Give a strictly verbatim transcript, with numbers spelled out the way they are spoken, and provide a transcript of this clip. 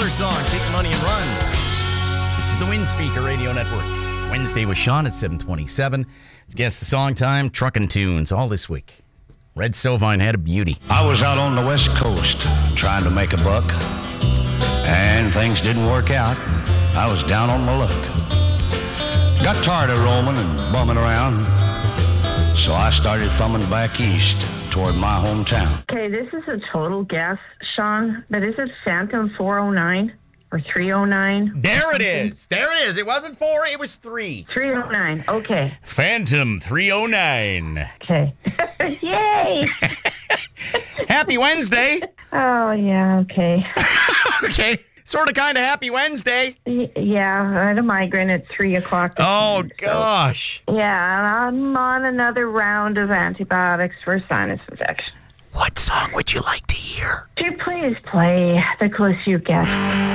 Taylor song, Take the Money and Run. This is the Windspeaker Radio Network. Wednesday with Sean at seven twenty-seven. Let's guess the song time, truckin' tunes, all this week. Red Sovine had a beauty. I was out on the West Coast trying to make a buck, and things didn't work out. I was down on my luck. Got tired of roaming and bumming around, so I started thumbing back east toward my hometown. Okay, this is a total guess, Sean, but is it Phantom four oh nine or three oh nine? There it is. There it is. It wasn't four, it was three. three oh nine, okay. Phantom three oh nine. Okay. Yay! Happy Wednesday. Oh, yeah, okay. Okay. Sort of kind of happy Wednesday. Y- yeah, I had a migraine at three o'clock. this Oh, morning, so- gosh. Yeah, I'm on another round of antibiotics for sinus infection. What song would you like to hear? Could you please play The Closer You Get?